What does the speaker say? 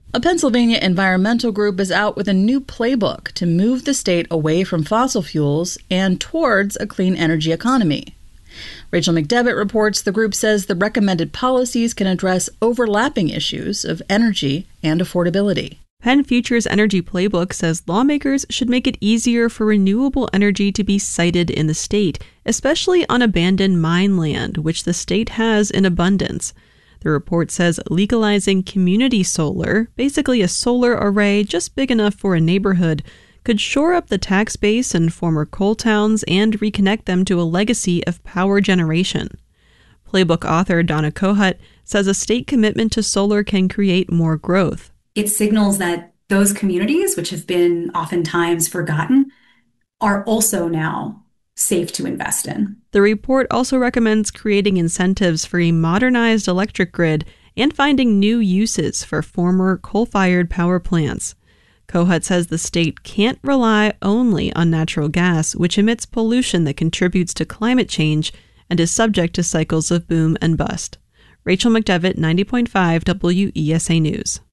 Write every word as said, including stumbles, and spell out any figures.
A Pennsylvania environmental group is out with a new playbook to move the state away from fossil fuels and towards a clean energy economy. Rachel McDevitt reports the group says the recommended policies can address overlapping issues of energy and affordability. Penn Future's Energy Playbook says lawmakers should make it easier for renewable energy to be sited in the state, especially on abandoned mine land, which the state has in abundance. The report says legalizing community solar, basically a solar array just big enough for a neighborhood, could shore up the tax base in former coal towns and reconnect them to a legacy of power generation. Playbook author Donna Kohut says a state commitment to solar can create more growth. It signals that those communities, which have been oftentimes forgotten, are also now safe to invest in. The report also recommends creating incentives for a modernized electric grid and finding new uses for former coal-fired power plants. Kohut says the state can't rely only on natural gas, which emits pollution that contributes to climate change and is subject to cycles of boom and bust. Rachel McDevitt, ninety point five W E S A News.